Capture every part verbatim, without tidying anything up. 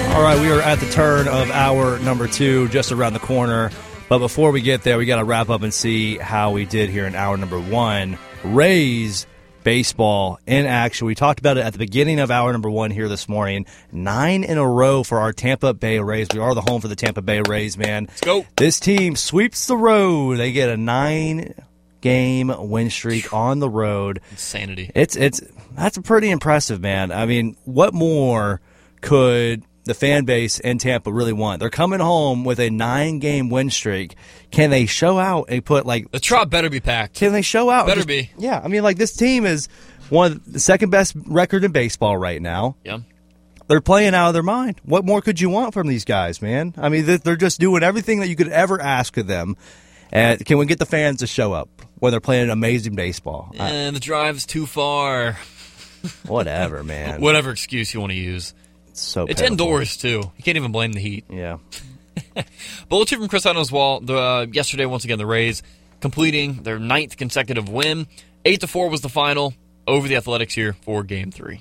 All right, we are at the turn of hour number two, just around the corner. But before we get there, we got to wrap up and see how we did here in hour number one. Rays baseball in action. We talked about it at the beginning of hour number one here this morning. Nine in a row for our Tampa Bay Rays. We are the home for the Tampa Bay Rays, man. Let's go. This team sweeps the road. They get a nine-game win streak on the road. Insanity. It's it's that's pretty impressive, man. I mean, what more could the fan base in Tampa really want? They're coming home with a nine-game win streak. Can they show out and put, like... The Trop better be packed. Can they show out? Better just, be. Yeah, I mean, like, this team is one of the second-best record in baseball right now. Yeah. They're playing out of their mind. What more could you want from these guys, man? I mean, they're just doing everything that you could ever ask of them. And can we get the fans to show up when they're playing amazing baseball? And the drive's too far. Whatever, man. Whatever excuse you want to use. So it's pitiful. indoors, too. You can't even blame the heat. Yeah. Bullet from Chris Hunt as well. The, uh, yesterday, once again, the Rays completing their ninth consecutive win. eight to four was the final over the Athletics here for Game three.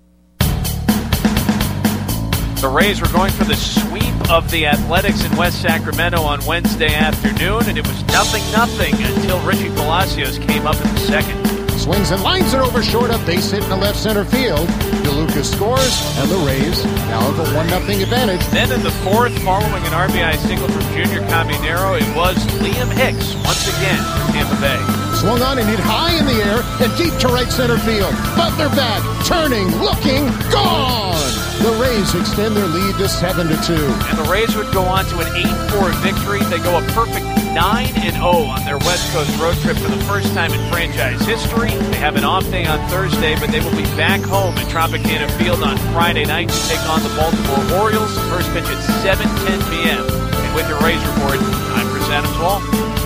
The Rays were going for the sweep of the Athletics in West Sacramento on Wednesday afternoon, and it was nothing nothing until Richie Palacios came up in the second. Swings and lines it over short, a base hit in the left center field. DeLuca scores, and the Rays now have a one nothing advantage. Then in the fourth, following an R B I single from Junior Caminero, it was Liam Hicks once again for Tampa Bay. Swung on and hit high in the air and deep to right center field. Butler back, turning, looking, gone! The Rays extend their lead to seven to two. And the Rays would go on to an eight four victory. They go a perfect nine and oh on their West Coast road trip for the first time in franchise history. They have an off day on Thursday, but they will be back home at Tropicana Field on Friday night to take on the Baltimore Orioles. First pitch at seven ten p.m. And with your Rays report, I'm Chris Adams Wall.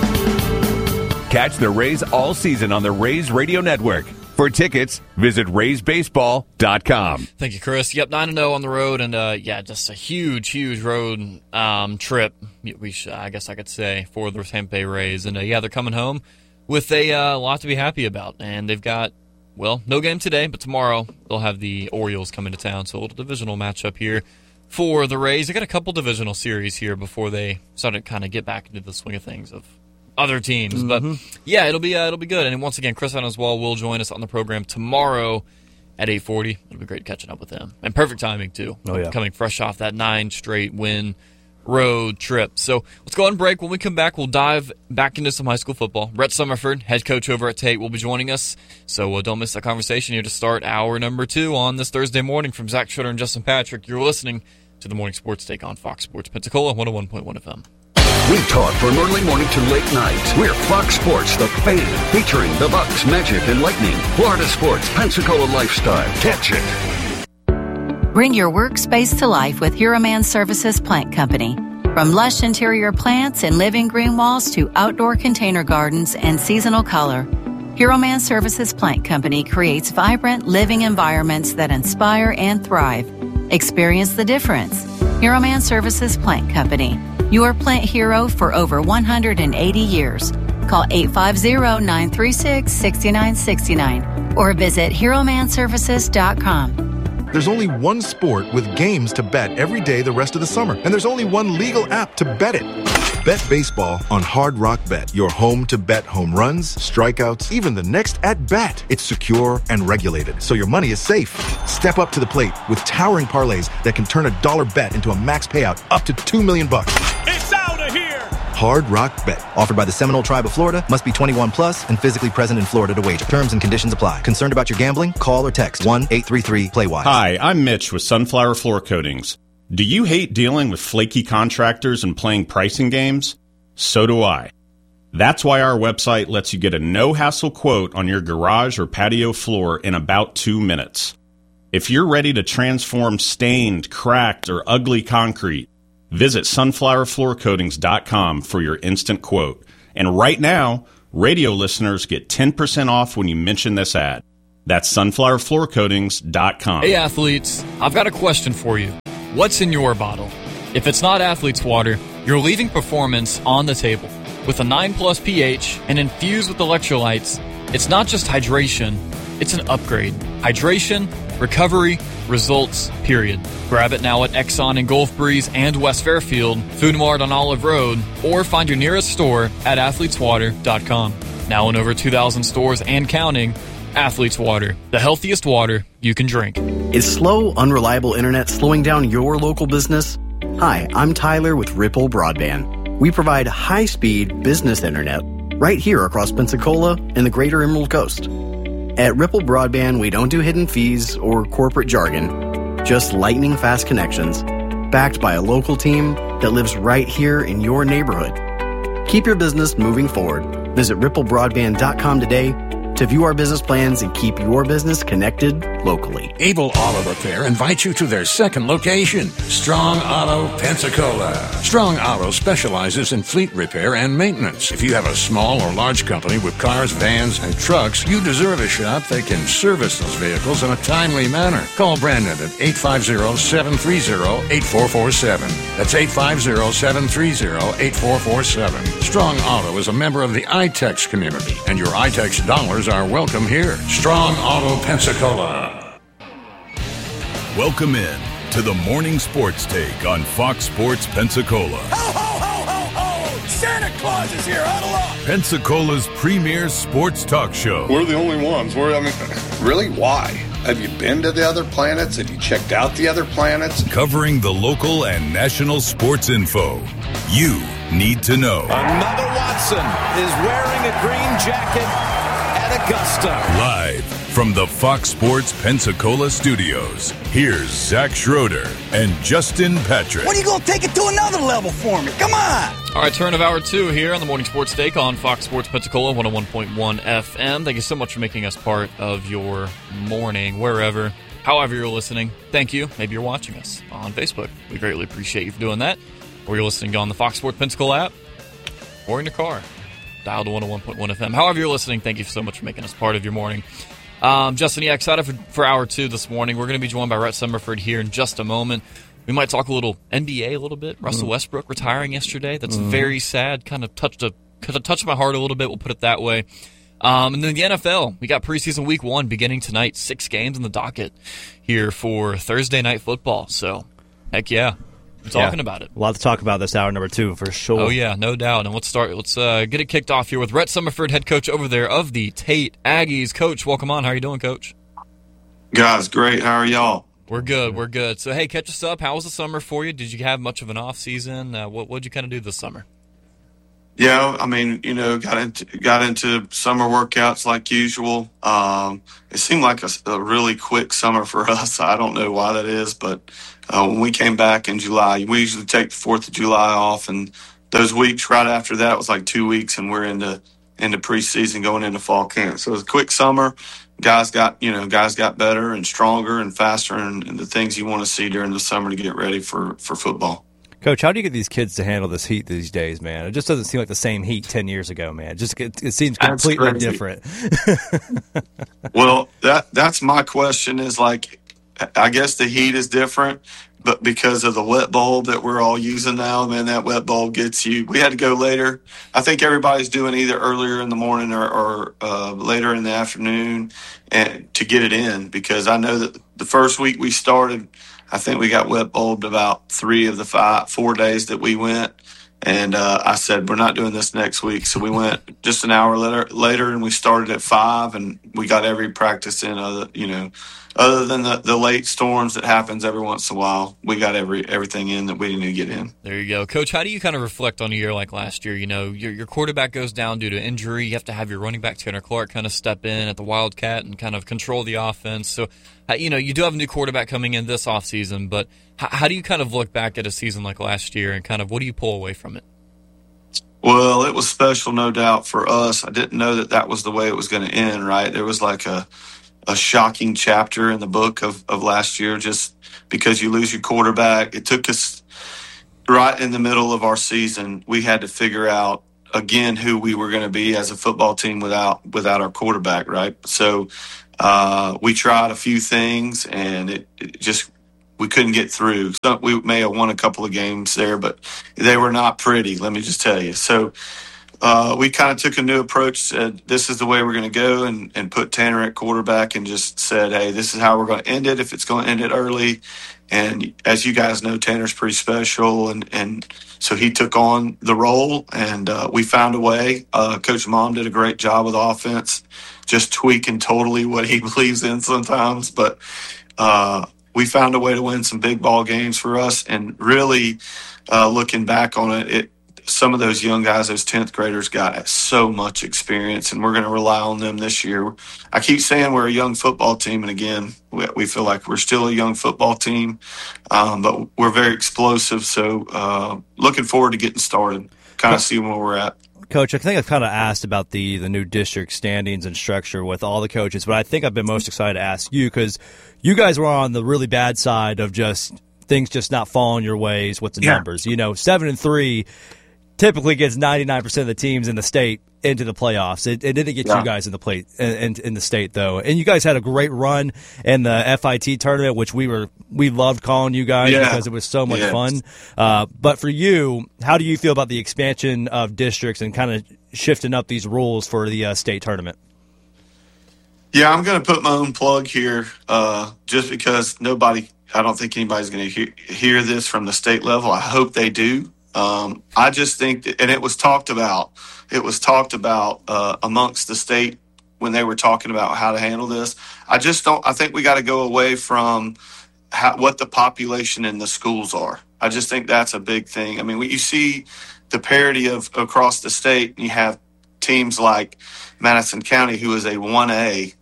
Catch the Rays all season on the Rays Radio Network. For tickets, visit rays baseball dot com. Thank you, Chris. Yep, nine and oh on the road, and uh, yeah, just a huge, huge road um, trip, we should, I guess I could say, for the Tampa Bay Rays. And uh, yeah, they're coming home with a uh, lot to be happy about. And they've got, well, no game today, but tomorrow they'll have the Orioles coming to town. So a little divisional matchup here for the Rays. They got a couple divisional series here before they start to kind of get back into the swing of things of other teams. Mm-hmm. But yeah, it'll be uh, it'll be good. And once again, Chris Hunt as well will join us on the program tomorrow at eight forty. It'll be great catching up with him. And perfect timing, too. Oh, yeah. Coming fresh off that nine straight win road trip. So let's go ahead and break. When we come back, we'll dive back into some high school football. Brett Summerford, head coach over at Tate, will be joining us. So uh, don't miss that conversation here to start hour number two on this Thursday morning. From Zach Schroeder and Justin Patrick, you're listening to the Morning Sports Take on Fox Sports Pensacola, one oh one point one F M. We talk from early morning to late night. We're Fox Sports, the fan, featuring the Bucks, Magic, and Lightning. Florida sports, Pensacola lifestyle. Catch it. Bring your workspace to life with Hero Man Services Plant Company. From lush interior plants and living green walls to outdoor container gardens and seasonal color, Hero Man Services Plant Company creates vibrant living environments that inspire and thrive. Experience the difference. Hero Man Services Plant Company. Your plant hero for over one hundred eighty years. Call eight five zero, nine three six, six nine six nine or visit hero man services dot com. There's only one sport with games to bet every day the rest of the summer, and there's only one legal app to bet it. Bet baseball on Hard Rock Bet, your home to bet home runs, strikeouts, even the next at-bat. It's secure and regulated, so your money is safe. Step up to the plate with towering parlays that can turn a dollar bet into a max payout up to two million bucks. It's out of here! Hard Rock Bet. Offered by the Seminole Tribe of Florida. Must be twenty-one plus and physically present in Florida to wager. Terms and conditions apply. Concerned about your gambling? Call or text one eight three three play wise. Hi, I'm Mitch with Sunflower Floor Coatings. Do you hate dealing with flaky contractors and playing pricing games? So do I. That's why our website lets you get a no-hassle quote on your garage or patio floor in about two minutes. If you're ready to transform stained, cracked, or ugly concrete, visit sunflower floor coatings dot com for your instant quote. And right now, radio listeners get ten percent off when you mention this ad. That's sunflower floor coatings dot com. Hey athletes, I've got a question for you. What's in your bottle? If it's not Athlete's Water, you're leaving performance on the table. With a nine plus pH and infused with electrolytes, it's not just hydration, it's an upgrade. Hydration, recovery, results, period. Grab it now at Exxon in Gulf Breeze and West Fairfield, Food Mart on Olive Road, or find your nearest store at athletes water dot com. Now in over two thousand stores and counting, Athletes Water, the healthiest water you can drink. Is slow, unreliable internet slowing down your local business? Hi, I'm Tyler with Ripple Broadband. We provide high-speed business internet right here across Pensacola and the greater Emerald Coast. At Ripple Broadband, we don't do hidden fees or corporate jargon, just lightning-fast connections, backed by a local team that lives right here in your neighborhood. Keep your business moving forward. Visit ripple broadband dot com today to view our business plans and keep your business connected locally. Able Auto Repair invites you to their second location, Strong Auto Pensacola. Strong Auto specializes in fleet repair and maintenance. If you have a small or large company with cars, vans, and trucks, you deserve a shop that can service those vehicles in a timely manner. Call Brandon at eight five zero, seven three zero, eight four four seven. That's eight five zero, seven three zero, eight four four seven. Strong Auto is a member of the I TEX community, and your I TEX dollars are welcome here. Strong Auto Pensacola. Welcome in to the Morning Sports Take on Fox Sports Pensacola. Ho, ho, ho, ho, ho! Santa Claus is here, huddle up! Pensacola's premier sports talk show. We're the only ones. We're, I mean, really, why? Have you been to the other planets? Have you checked out the other planets? Covering the local and national sports info you need to know. Another Watson is wearing a green jacket at Augusta. Live from the Fox Sports Pensacola studios, here's Zach Schroeder and Justin Patrick. When are you going to take it to another level for me? Come on! All right, turn of hour two here on the Morning Sports Take on Fox Sports Pensacola, one oh one point one F M. Thank you so much for making us part of your morning, wherever, however you're listening. Thank you. Maybe you're watching us on Facebook. We greatly appreciate you for doing that. Or you're listening on the Fox Sports Pensacola app, or in your car. Dial to one oh one point one F M. However you're listening, thank you so much for making us part of your morning. Um, Justin, yeah, excited for, for hour two this morning. We're going to be joined by Rhett Summerford here in just a moment. We might talk a little N B A a little bit. Russell mm. Westbrook retiring yesterday. That's mm. very sad. Kind of touched a kind of touched my heart a little bit. We'll put it that way. Um, and then the N F L. We got preseason week one beginning tonight. Six games in the docket here for Thursday night football. So, heck yeah. We're talking yeah. about it. A lot to talk about this hour number two for sure. Oh yeah, no doubt. And let's start. Let's uh, get it kicked off here with Rhett Summerford, head coach over there of the Tate Aggies. Coach, welcome on. How are you doing, Coach? Guys, great. How are y'all? We're good. We're good. So hey, catch us up. How was the summer for you? Did you have much of an off season? Uh, what what'd you kind of do this summer? Yeah, I mean, you know, got into got into summer workouts like usual. Um, it seemed like a, a really quick summer for us. I don't know why that is, but uh, when we came back in July, we usually take the Fourth of July off, and those weeks right after that was like two weeks, and we're into into preseason, going into fall camp. So it was a quick summer. Guys got you know guys got better and stronger and faster, and, and the things you want to see during the summer to get ready for for football. Coach, how do you get these kids to handle this heat these days, man? It just doesn't seem like the same heat ten years ago, man. It just it, it seems completely different. Well, that that's my question is like, I guess the heat is different, but because of the wet bulb that we're all using now, man, that wet bulb gets you. We had to go later. I think everybody's doing either earlier in the morning or, or uh, later in the afternoon and to get it in, because I know that the first week we started, I think we got wet bulbed about three of the five, four days that we went. And uh, I said, we're not doing this next week. So we went just an hour later, later and we started at five, and we got every practice in, other, you know, other than the, the late storms that happens every once in a while. We got every everything in that we didn't need to get in. There you go. Coach, how do you kind of reflect on a year like last year? You know, your, your quarterback goes down due to injury. You have to have your running back, Tanner Clark, kind of step in at the Wildcat and kind of control the offense. So, you know, you do have a new quarterback coming in this offseason, but how, how do you kind of look back at a season like last year and kind of what do you pull away from it? Well, it was special, no doubt, for us. I didn't know that that was the way it was going to end, right? There was like a a shocking chapter in the book of, of last year just because you lose your quarterback. It took us right in the middle of our season. We had to figure out, again, who we were going to be as a football team without without our quarterback, right? So uh, we tried a few things, and it, it just we couldn't get through. So we may have won a couple of games there, but they were not pretty, let me just tell you. So uh, we kind of took a new approach, said this is the way we're going to go, and, and put Tanner at quarterback and just said, hey, this is how we're going to end it if it's going to end it early. And as you guys know, Tanner's pretty special, and, and so he took on the role, and uh, we found a way. Uh, Coach Mom did a great job with offense, just tweaking totally what he believes in sometimes. But uh, we found a way to win some big ball games for us, and really uh, looking back on it, it some of those young guys, those tenth graders, got so much experience, and we're going to rely on them this year. I keep saying we're a young football team, and again, we, we feel like we're still a young football team, um, but we're very explosive. So uh, looking forward to getting started, kind of seeing where we're at. Coach, I think I've kind of asked about the, the new district standings and structure with all the coaches, but I think I've been most excited to ask you because you guys were on the really bad side of just things just not falling your ways with the yeah. numbers. You know, seven and three typically gets ninety-nine percent of the teams in the state into the playoffs. It, it didn't get yeah. you guys in the plate in, in, in the state though, and you guys had a great run in the F I T tournament, which we were we loved calling you guys yeah. because it was so much yes. fun. Uh, but for you, how do you feel about the expansion of districts and kind of shifting up these rules for the uh, state tournament? Yeah, I'm going to put my own plug here, uh, just because nobody, I don't think anybody's going to hear, hear this from the state level. I hope they do. Um, I just think that, and it was talked about, it was talked about uh, amongst the state when they were talking about how to handle this. I just don't, I think we got to go away from how, what the population in the schools are. I just think that's a big thing. I mean, when you see the parity of across the state, you have teams like Madison County, who is a one A,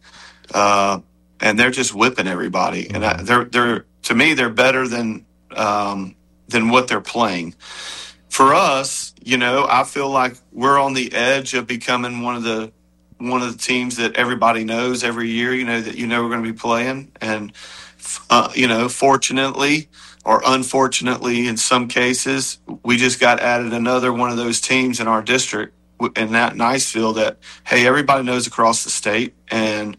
uh, and they're just whipping everybody. And I, they're, they're, to me, they're better than, um, than what they're playing. For us, you know, I feel like we're on the edge of becoming one of the one of the teams that everybody knows every year, you know, that you know we're going to be playing. And, uh, you know, fortunately or unfortunately, in some cases, we just got added another one of those teams in our district in that Niceville that, hey, everybody knows across the state. And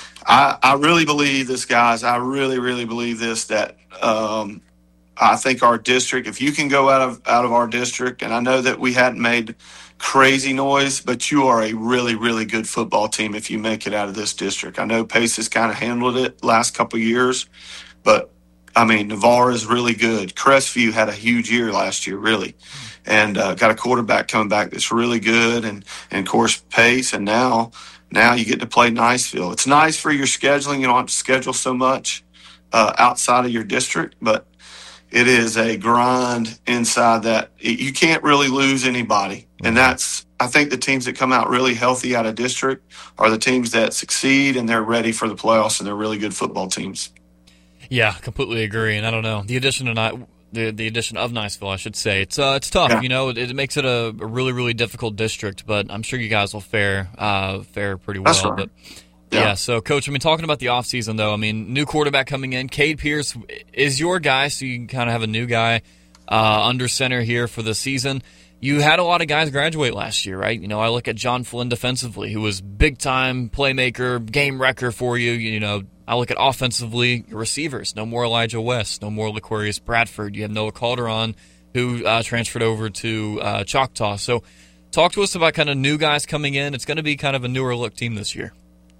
I, I really believe this, guys. I really, really believe this, that um, – I think our district, if you can go out of out of our district, and I know that we hadn't made crazy noise, but you are a really, really good football team if you make it out of this district. I know Pace has kind of handled it last couple of years, but, I mean, Navarre is really good. Crestview had a huge year last year, really, and uh, got a quarterback coming back that's really good, and, and of course, Pace, and now now you get to play Niceville. It's nice for your scheduling. You don't have to schedule so much uh, outside of your district, but it is a grind inside that. You can't really lose anybody. And that's, I think the teams that come out really healthy out of district are the teams that succeed and they're ready for the playoffs and they're really good football teams. Yeah, completely agree. And I don't know, the addition of the the addition of Niceville, I should say, it's uh, it's tough. Yeah. You know, it, it makes it a, a really really difficult district, but I'm sure you guys will fare uh, fare pretty well. That's right. But Yeah. yeah, so, Coach, I mean, talking about the offseason, though, I mean, new quarterback coming in. Cade Pierce is your guy, so you can kind of have a new guy uh, under center here for the season. You had a lot of guys graduate last year, right? You know, I look at John Flynn defensively, who was big-time playmaker, game wrecker for you. You know, I look at offensively, your receivers. No more Elijah West, no more Laquarius Bradford. You have Noah Calderon, who uh, transferred over to uh, Choctaw. So talk to us about kind of new guys coming in. It's going to be kind of a newer-look team this year.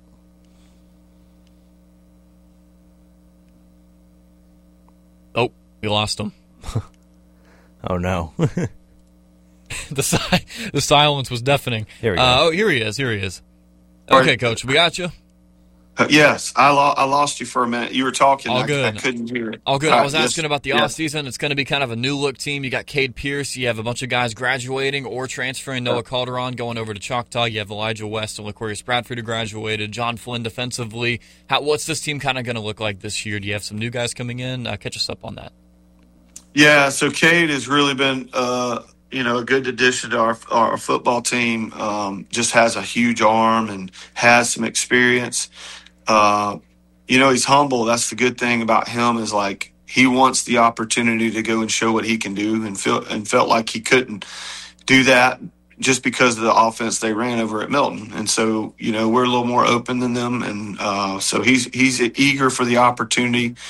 Oh, we lost him. Oh, no. the si- the silence was deafening. Here we go. Uh, oh, here he is. Here he is. Okay, Coach, we got you. Uh, yes, I, lo- I lost you for a minute. You were talking. All I, good. I couldn't hear it. All good. Uh, I was yes, asking about the yes. offseason. It's going to be kind of a new-look team. You got Cade Pierce. You have a bunch of guys graduating or transferring. Noah Calderon going over to Choctaw. You have Elijah West and Laquarius Bradford who graduated. John Flynn defensively. How, what's this team kind of going to look like this year? Do you have some new guys coming in? Uh, catch us up on that. Yeah, so Cade has really been, uh, you know, a good addition to our our football team. Um, just has a huge arm and has some experience. Uh, you know, he's humble. That's the good thing about him is, like, he wants the opportunity to go and show what he can do, and feel and felt like he couldn't do that just because of the offense they ran over at Milton. And so, you know, we're a little more open than them, and uh, so he's he's eager for the opportunity.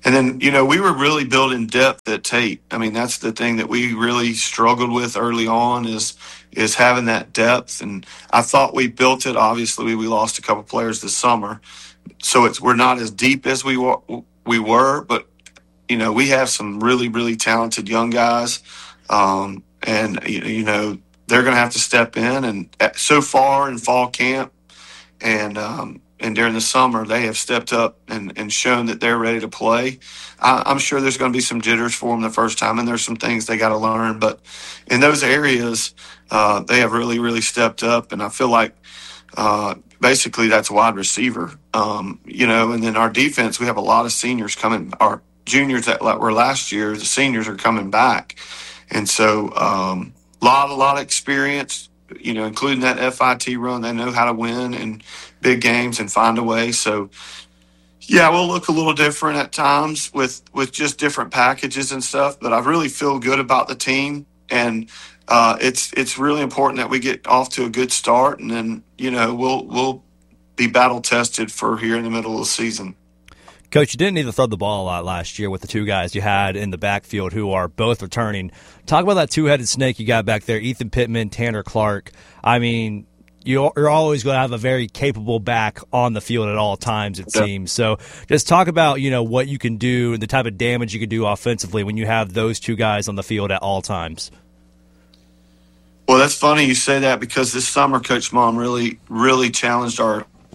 And then, you know, we were really building depth at Tate. I mean, that's the thing that we really struggled with early on is is having that depth. And I thought we built it. Obviously, we, we lost a couple players this summer. So it's we're not as deep as we were, we were. But, you know, we have some really, really talented young guys. Um, and, you know, they're going to have to step in. And so far in fall camp and um, and during the summer, they have stepped up and, and shown that they're ready to play. I, I'm sure there's going to be some jitters for them the first time, and there's some things they got to learn. But in those areas, uh, they have really, really stepped up. And I feel like uh, basically that's wide receiver, um, you know, and then our defense, we have a lot of seniors coming. Our juniors that were last year, the seniors are coming back. And so a um, lot, a lot of experience, you know, including that F I T run. They know how to win in big games and find a way. So, yeah, we'll look a little different at times with, with just different packages and stuff. But I really feel good about the team. And uh, it's it's really important that we get off to a good start. And then, you know, we'll we'll be battle-tested for here in the middle of the season. Coach, you didn't need to throw the ball a lot last year with the two guys you had in the backfield who are both returning. Talk about that two-headed snake you got back there, Ethan Pittman, Tanner Clark. I mean, you're always going to have a very capable back on the field at all times, it seems. So just talk about, you know, what you can do and the type of damage you can do offensively when you have those two guys on the field at all times. Well, that's funny you say that because this summer Coach Mom really, really challenged our –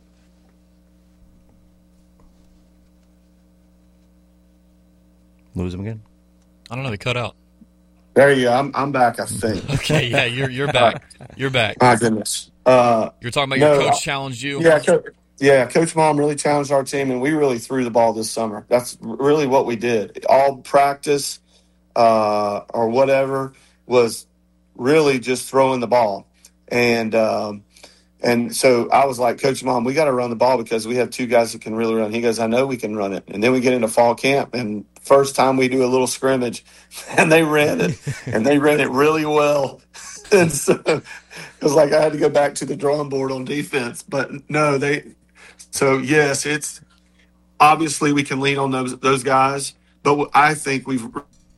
Lose him again? I don't know. They cut out. There you go. I'm, I'm back, I think. Okay, yeah, you're you're back. You're back. My goodness. Uh, you're talking about no, your coach challenged you? Yeah, Co- yeah, Coach Mom really challenged our team, and we really threw the ball this summer. That's really what we did. All practice uh, or whatever was really just throwing the ball. And um, and so I was like, Coach Mom, we got to run the ball because we have two guys that can really run. He goes, I know we can run it. And then we get into fall camp, and first time we do a little scrimmage, and they ran it, and they ran it really well. And so it was like I had to go back to the drawing board on defense. But no, they – so, yes, it's – obviously we can lean on those those guys, but I think we've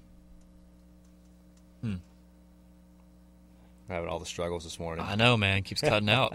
hmm. – having all the struggles this morning. I know, man. Keeps cutting out.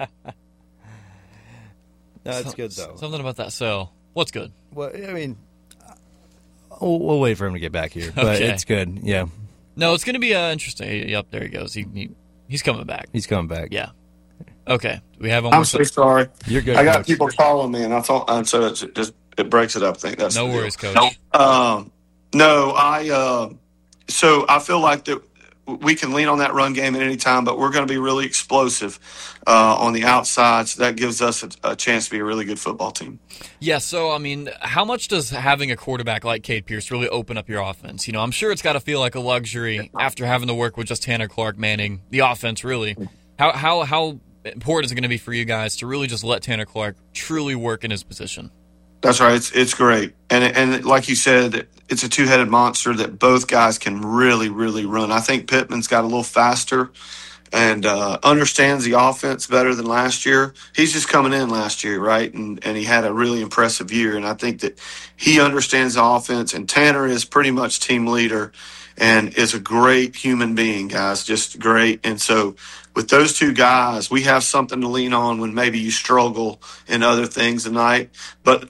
No, it's good, though. Something about that cell. What's good? Well, I mean – We'll, we'll wait for him to get back here, but okay. It's good. Yeah. No, it's going to be uh, interesting. Yep, there he goes. He, he he's coming back. He's coming back. Yeah. Okay. We have. I'm so sorry. You're good. I got coach. people calling me, and I thought, and so it's just it breaks it up. I think that's no the worries, deal. Coach. Um, no, I. Uh, so I feel like that we can lean on that run game at any time, but we're going to be really explosive uh, on the outside, so that gives us a, a chance to be a really good football team. Yeah, so, I mean, how much does having a quarterback like Cade Pierce really open up your offense? You know, I'm sure it's got to feel like a luxury after having to work with just Tanner Clark manning the offense, really. How how how important is it going to be for you guys to really just let Tanner Clark truly work in his position? That's right. It's it's great. And and like you said, it's a two-headed monster that both guys can really, really run. I think Pittman's got a little faster and uh, understands the offense better than last year. He's just coming in last year, right? And and he had a really impressive year. And I think that he understands the offense. And Tanner is pretty much team leader and is a great human being, guys, just great. And so with those two guys, we have something to lean on when maybe you struggle in other things tonight. But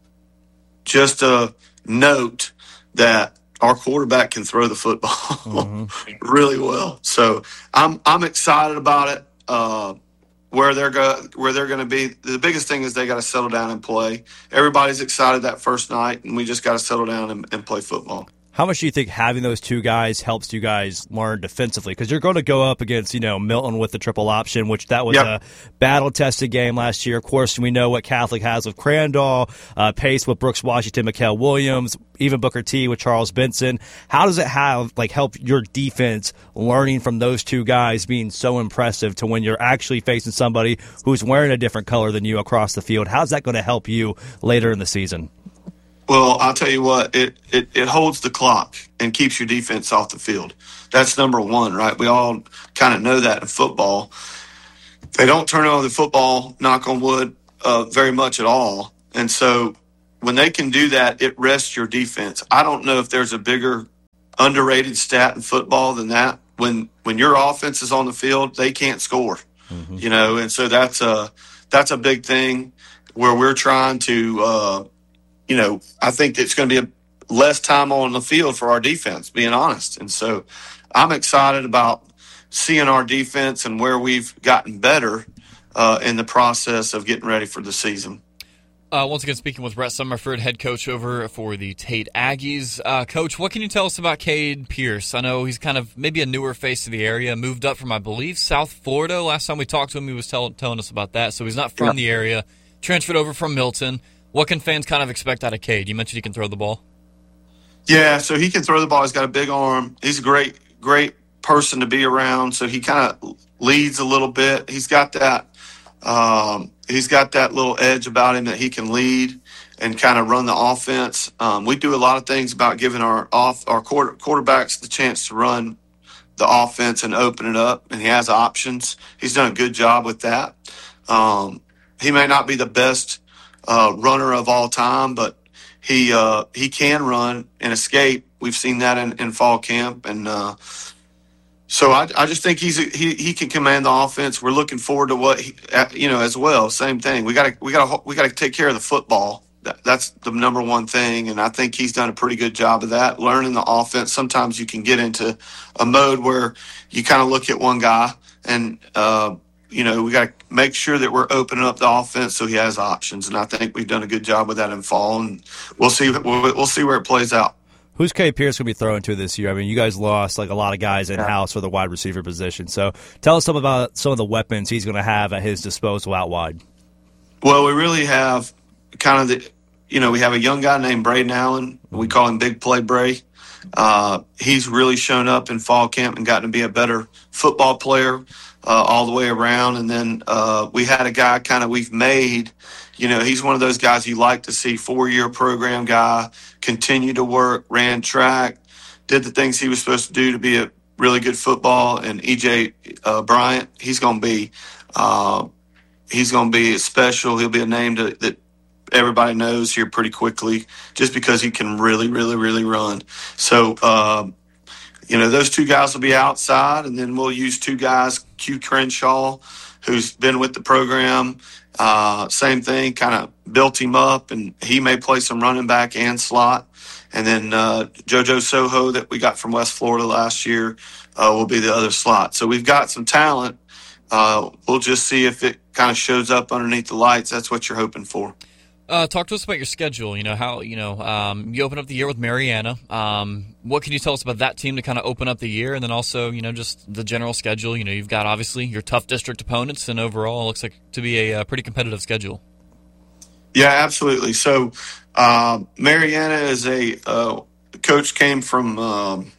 just a note that our quarterback can throw the football mm-hmm. really well. So I'm I'm excited about it. Uh, where they're go where they're going to be. The biggest thing is they got to settle down and play. Everybody's excited that first night, and we just got to settle down and, and play football. How much do you think having those two guys helps you guys learn defensively? Because you're going to go up against, you know, Milton with the triple option, which that was yep. a battle-tested game last year. Of course, we know what Catholic has with Crandall, uh, Pace with Brooks Washington, Mikael Williams, even Booker T with Charles Benson. How does it have like help your defense learning from those two guys being so impressive to when you're actually facing somebody who's wearing a different color than you across the field? How's that going to help you later in the season? Well, I'll tell you what, it, it, it holds the clock and keeps your defense off the field. That's number one, right? We all kind of know that in football. They don't turn over the football, knock on wood, uh, very much at all. And so when they can do that, it rests your defense. I don't know if there's a bigger underrated stat in football than that. When when your offense is on the field, they can't score. Mm-hmm. You know, and so that's a that's a big thing where we're trying to. Uh, you know, I think it's going to be a, less time on the field for our defense, being honest. And so, I'm excited about seeing our defense and where we've gotten better uh, in the process of getting ready for the season. Uh, once again, speaking with Brett Summerford, head coach over for the Tate Aggies. Uh, coach, what can you tell us about Cade Pierce? I know he's kind of maybe a newer face to the area, moved up from, I believe, South Florida. Last time we talked to him, he was tell- telling us about that. So he's not from yeah. the area, transferred over from Milton. What can fans kind of expect out of Cade? You mentioned he can throw the ball. Yeah, so he can throw the ball. He's got a big arm. He's a great, great person to be around. So he kind of leads a little bit. He's got that. Um, he's got that little edge about him that he can lead and kind of run the offense. Um, we do a lot of things about giving our off our quarter, quarterbacks the chance to run the offense and open it up, and he has options. He's done a good job with that. Um, he may not be the best uh, runner of all time, but he uh, he can run and escape. We've seen that in, in fall camp, and uh, So I, I just think he's a, he he can command the offense. We're looking forward to what he, you know as well. Same thing. We got to we got to we got to take care of the football. That, that's the number one thing, and I think he's done a pretty good job of that. Learning the offense. Sometimes you can get into a mode where you kind of look at one guy, and uh, you know we got to make sure that we're opening up the offense so he has options. And I think we've done a good job with that in fall, and we'll see we'll, we'll see where it plays out. Who's Cade Pierce going to be throwing to this year? I mean, you guys lost like a lot of guys in-house for the wide receiver position. So tell us some about some of the weapons he's going to have at his disposal out wide. Well, we really have kind of the, you know, we have a young guy named Braden Allen. We call him Big Play Bray. Uh, he's really shown up in fall camp and gotten to be a better football player uh, all the way around. And then uh, we had a guy kind of we've made, you know, he's one of those guys you like to see, four-year program guy, continue to work, ran track, did the things he was supposed to do to be a really good football. And E J uh, Bryant, he's going to be uh, he's going to be special. He'll be a name to, that everybody knows here pretty quickly just because he can really, really, really run. So, uh, you know, those two guys will be outside, and then we'll use two guys, Q Crenshaw, who's been with the program. Uh, same thing, kind of built him up, and he may play some running back and slot. And then uh, JoJo Soho that we got from West Florida last year uh, will be the other slot. So we've got some talent. Uh, we'll just see if it kind of shows up underneath the lights. That's what you're hoping for. Uh, talk to us about your schedule. You know, how, you know, um, you open up the year with Mariana. Um, what can you tell us about that team to kind of open up the year? And then also, you know, just the general schedule. You know, you've got obviously your tough district opponents, and overall it looks like to be a, a pretty competitive schedule. Yeah, absolutely. So uh, Mariana is a uh, coach came from um,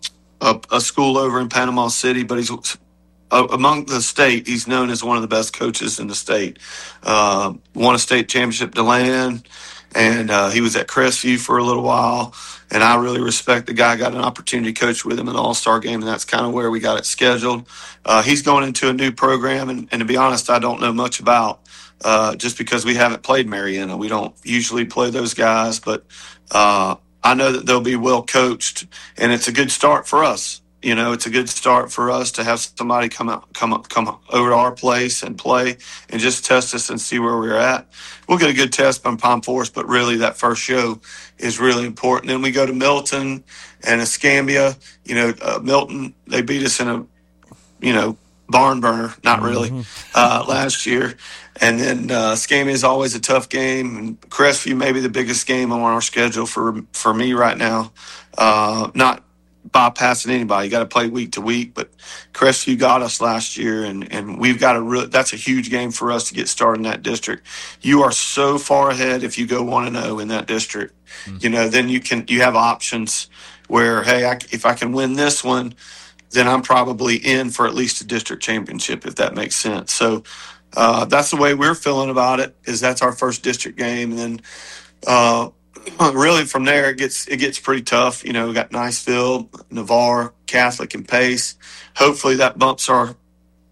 a, a school over in Panama City, but he's Uh, among the state, he's known as one of the best coaches in the state. Uh, won a state championship, DeLand, and uh, he was at Crestview for a little while. And I really respect the guy. I got an opportunity to coach with him in the All-Star game, and that's kind of where we got it scheduled. Uh, he's going into a new program, and, and to be honest, I don't know much about uh, just because we haven't played Mariana. We don't usually play those guys, but uh, I know that they'll be well coached, and it's a good start for us. You know, it's a good start for us to have somebody come out, come up, come over to our place and play and just test us and see where we're at. We'll get a good test from Palm Forest, but really that first show is really important. Then we go to Milton and Escambia. You know, uh, Milton, they beat us in a, you know, barn burner, not really, mm-hmm. uh, last year. And then uh, Escambia is always a tough game. And Crestview may be the biggest game on our schedule for for me right now. Uh, not bypassing anybody. You got to play week to week, but Crestview got us last year, and, and we've got a real, that's a huge game for us to get started in that district. You are so far ahead if you go one and oh in that district. Mm-hmm. You know, then you can, you have options where, hey, I, if I can win this one, then I'm probably in for at least a district championship, if that makes sense. So uh, that's the way we're feeling about it, is that's our first district game. And then, uh, really, from there, it gets it gets pretty tough. You know, we got Niceville, Navarre, Catholic, and Pace. Hopefully that bumps our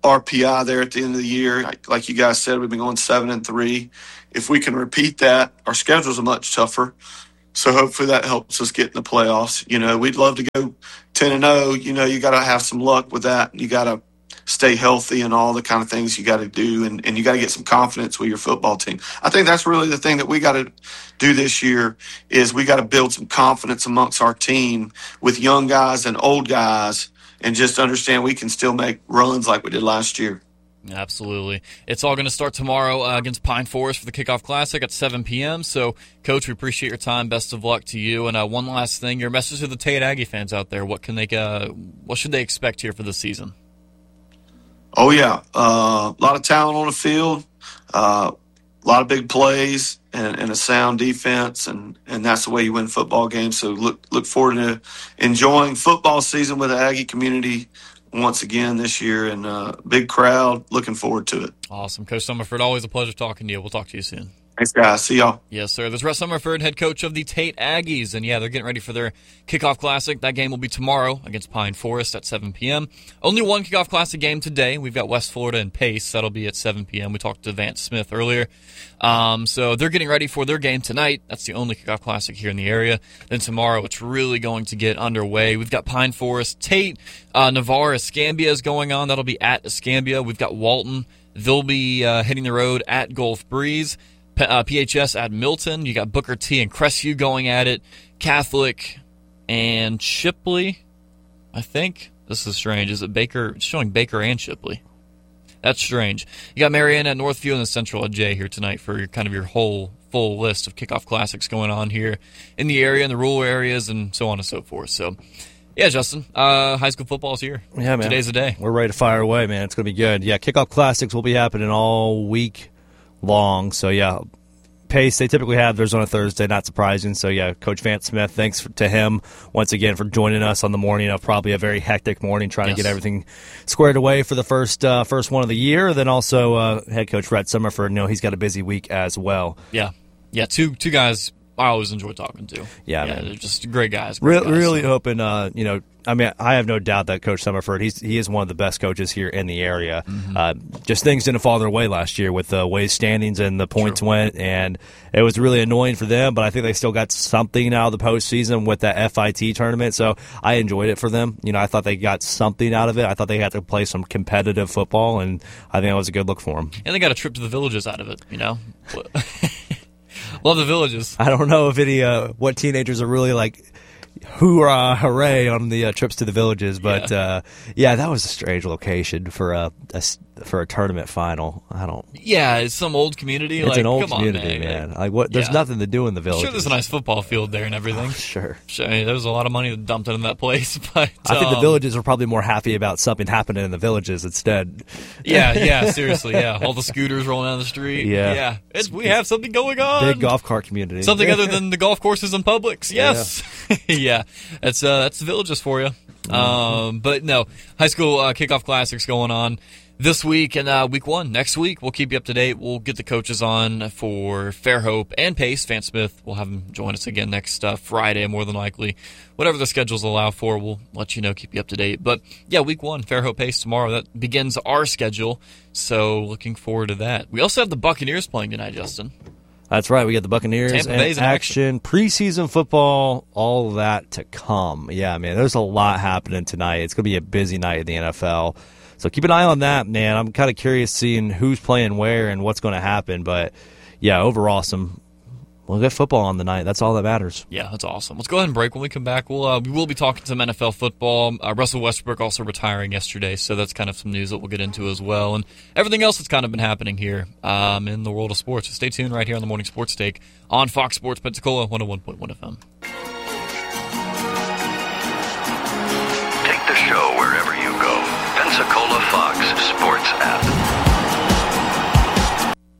R P I there at the end of the year. Like, like you guys said, we've been going seven and three. If we can repeat that, our schedules are much tougher. So hopefully that helps us get in the playoffs. You know, we'd love to go ten and oh. You know, you got to have some luck with that. You got to stay healthy and all the kind of things you got to do. And, and you got to get some confidence with your football team. I think that's really the thing that we got to do this year is we got to build some confidence amongst our team with young guys and old guys and just understand we can still make runs like we did last year. Absolutely. It's all going to start tomorrow uh, against Pine Forest for the Kickoff Classic at seven p.m. So, Coach, we appreciate your time. Best of luck to you. And uh, one last thing, your message to the Tate Aggie fans out there. What can they? Uh, what should they expect here for this season? Oh, yeah. Uh, a lot of talent on the field, uh, a lot of big plays, and, and a sound defense, and, and that's the way you win football games. So look look forward to enjoying football season with the Aggie community once again this year, and a uh, big crowd. Looking forward to it. Awesome. Coach Summerford, always a pleasure talking to you. We'll talk to you soon. Thanks, guys. See y'all. Yes, sir. There's Russ Summerford, head coach of the Tate Aggies. And, yeah, they're getting ready for their Kickoff Classic. That game will be tomorrow against Pine Forest at seven p.m. Only one Kickoff Classic game today. We've got West Florida and Pace. That'll be at seven p.m. We talked to Vance Smith earlier. Um, so they're getting ready for their game tonight. That's the only Kickoff Classic here in the area. Then tomorrow it's really going to get underway. We've got Pine Forest, Tate, uh, Navarre, Escambia is going on. That'll be at Escambia. We've got Walton. They'll be uh, hitting the road at Gulf Breeze. Uh, P H S at Milton. You got Booker T and Crestview going at it. Catholic and Shipley, I think. This is strange. Is it Baker? It's showing Baker and Shipley. That's strange. You got Marianna at Northview and the Central at J here tonight for your, kind of your whole full list of kickoff classics going on here in the area, in the rural areas, and so on and so forth. So, yeah, Justin, uh, high school football is here. Yeah, man. Today's the day. We're ready to fire away, man. It's going to be good. Yeah, kickoff classics will be happening all week long. So, yeah, Pace, they typically have theirs on a Thursday, not surprising. So, yeah, Coach Vance Smith, thanks for, to him once again for joining us on the morning of probably a very hectic morning, trying yes. to get everything squared away for the first uh, first one of the year. Then also uh, head coach Rhett Summerford, you know, he's got a busy week as well. Yeah, yeah, two two guys I always enjoy talking to. Yeah, yeah man. They're just great guys. Great Re- guys really so. hoping, uh, you know, I mean, I have no doubt that Coach Summerford, he's, he is one of the best coaches here in the area. Mm-hmm. Uh, just things didn't fall their way last year with the way standings and the points True. went, and it was really annoying for them, but I think they still got something out of the postseason with that F I T tournament, so I enjoyed it for them. You know, I thought they got something out of it. I thought they had to play some competitive football, and I think that was a good look for them. And they got a trip to the Villages out of it, you know? Love the Villages. I don't know if any uh, what teenagers are really like hoorah, hooray on the uh, trips to the Villages, but yeah. Uh, yeah, that was a strange location for a, a for a tournament final. I don't. Yeah, it's some old community. It's like, an old come community, on, man. man. Like what? There's yeah. nothing to do in the Villages. Sure, there's a nice football field there and everything. Oh, sure. sure. I mean, there was a lot of money dumped into that place, but I think um, the Villages are probably more happy about something happening in the Villages instead. Yeah, yeah, seriously, yeah. All the scooters rolling down the street. Yeah, yeah. It's, we have something going on. Big golf cart community. Something other than the golf courses and Publix. Yes, yeah. yeah. That's uh, that's the Villages for you. Mm-hmm. Um, but no, high school uh, kickoff classics going on this week and uh, week one. Next week, we'll keep you up to date. We'll get the coaches on for Fairhope and Pace. Vance Smith, we'll have him join us again next uh, Friday, more than likely. Whatever the schedules allow for, we'll let you know, keep you up to date. But, yeah, week one, Fairhope Pace tomorrow. That begins our schedule, so looking forward to that. We also have the Buccaneers playing tonight, Justin. That's right. We got the Buccaneers Tampa in Bay's in action. action, preseason football, all that to come. Yeah, man, there's a lot happening tonight. It's going to be a busy night in the N F L. So keep an eye on that, man. I'm kind of curious seeing who's playing where and what's going to happen. But, yeah, overall, some we'll get football on the night. That's all that matters. Yeah, that's awesome. Let's go ahead and break. When we come back, we'll uh, we will be talking some N F L football. Uh, Russell Westbrook also retiring yesterday, so that's kind of some news that we'll get into as well. And everything else that's kind of been happening here um, in the world of sports. So stay tuned right here on the Morning Sports Take on Fox Sports Pensacola, one oh one point one F M. Take the show wherever you go. Pensacola Fox Sports app.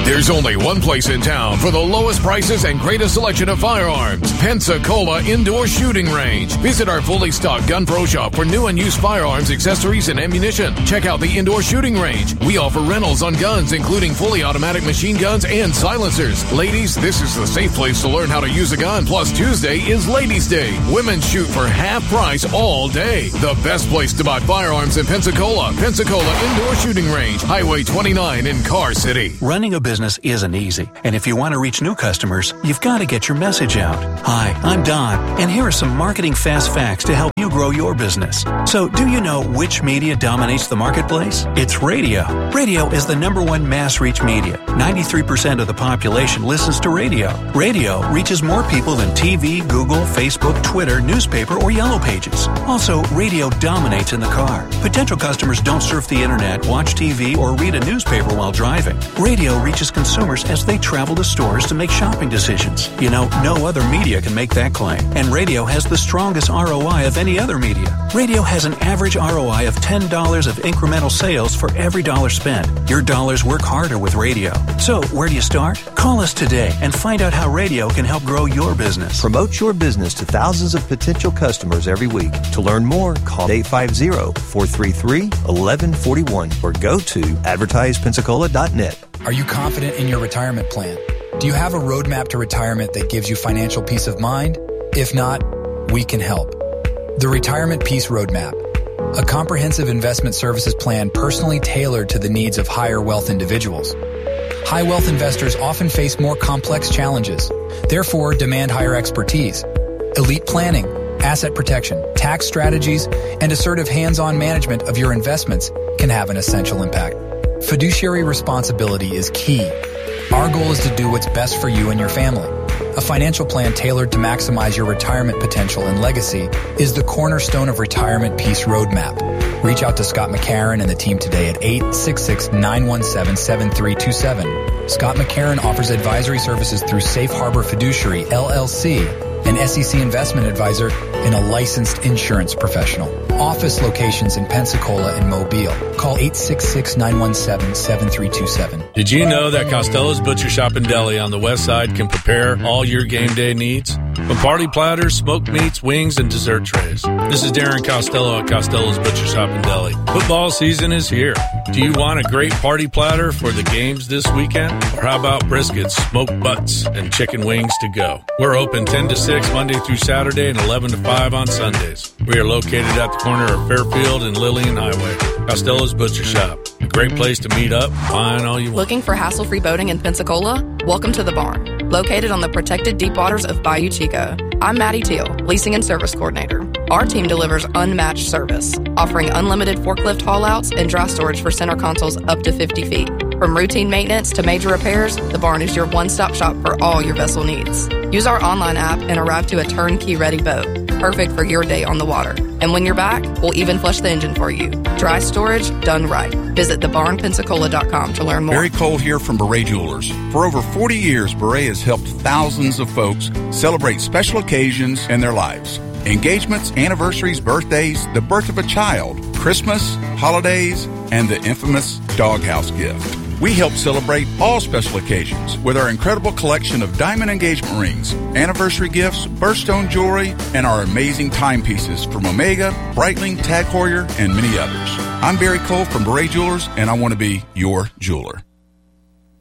There's only one place in town for the lowest prices and greatest selection of firearms. Pensacola Indoor Shooting Range. Visit our fully stocked Gun Pro shop for new and used firearms, accessories, and ammunition. Check out the Indoor Shooting Range. We offer rentals on guns, including fully automatic machine guns and silencers. Ladies, this is the safe place to learn how to use a gun. Plus, Tuesday is Ladies' Day. Women shoot for half price all day. The best place to buy firearms in Pensacola. Pensacola Indoor Shooting Range. Highway twenty-nine in Car City. Running a business isn't easy, and if you want to reach new customers, you've got to get your message out. Hi, I'm Don, and here are some marketing fast facts to help you grow your business. So, do you know which media dominates the marketplace? It's radio. Radio is the number one mass reach media. ninety-three percent of the population listens to radio. Radio reaches more people than T V, Google, Facebook, Twitter, newspaper, or Yellow Pages. Also, radio dominates in the car. Potential customers don't surf the internet, watch T V, or read a newspaper while driving. Radio reaches consumers as they travel to stores to make shopping decisions. You know, no other media can make that claim. And radio has the strongest R O I of any other media. Radio has an average R O I of ten dollars of incremental sales for every dollar spent. Your dollars work harder with radio. So, where do you start? Call us today and find out how radio can help grow your business. Promote your business to thousands of potential customers every week. To learn more, call eight five zero, four three three, one one four one or go to advertise pensacola dot net. Are you confident in your retirement plan? Do you have a roadmap to retirement that gives you financial peace of mind? If not, we can help. The Retirement Peace Roadmap, a comprehensive investment services plan personally tailored to the needs of higher wealth individuals. High wealth investors often face more complex challenges, therefore demand higher expertise. Elite planning, asset protection, tax strategies, and assertive hands-on management of your investments can have an essential impact. Fiduciary responsibility is key. Our goal is to do what's best for you and your family. A financial plan tailored to maximize your retirement potential and legacy is the cornerstone of Retirement Peace Roadmap. Reach out to Scott McCarron and the team today at eight six six, nine one seven, seven three two seven. Scott McCarron offers advisory services through Safe Harbor Fiduciary, L L C, an S E C investment advisor, and a licensed insurance professional. Office locations in Pensacola and Mobile. Call eight six six, nine one seven, seven three two seven. Did you know that Costello's Butcher Shop and Deli on the west side can prepare all your game day needs? From party platters, smoked meats, wings, and dessert trays. This is Darren Costello at Costello's Butcher Shop and Deli. Football season is here. Do you want a great party platter for the games this weekend? Or how about briskets, smoked butts, and chicken wings to go? We're open ten to six Monday through Saturday and eleven to five on Sundays. We are located at the corner of Fairfield and Lillian Highway. Costello's Butcher Shop. A great place to meet up, find all you want. Looking for hassle-free boating in Pensacola? Welcome to the Barn, located on the protected deep waters of Bayou Chico. I'm Maddie Teal, Leasing and Service Coordinator. Our team delivers unmatched service, offering unlimited forklift haul-outs and dry storage for center consoles up to fifty feet. From routine maintenance to major repairs, the Barn is your one-stop shop for all your vessel needs. Use our online app and arrive to a turnkey-ready boat, perfect for your day on the water. And when you're back, we'll even flush the engine for you. Dry storage done right. Visit the barn pensacola dot com to learn more. Barry Cole here from Beret Jewelers. For over forty years, Beret has helped thousands of folks celebrate special occasions in their lives. Engagements, anniversaries, birthdays, the birth of a child, Christmas, holidays, and the infamous doghouse gift. We help celebrate all special occasions with our incredible collection of diamond engagement rings, anniversary gifts, birthstone jewelry, and our amazing timepieces from Omega, Breitling, Tag Heuer, and many others. I'm Barry Cole from Beret Jewelers, and I want to be your jeweler.